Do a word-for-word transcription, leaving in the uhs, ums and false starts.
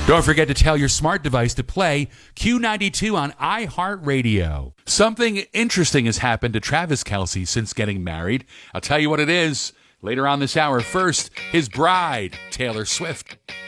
Don't forget to tell your smart device to play Q ninety-two on iHeartRadio. Something interesting has happened to Travis Kelce since getting married. I'll tell you what it is later on this hour. First, his bride, Taylor Swift.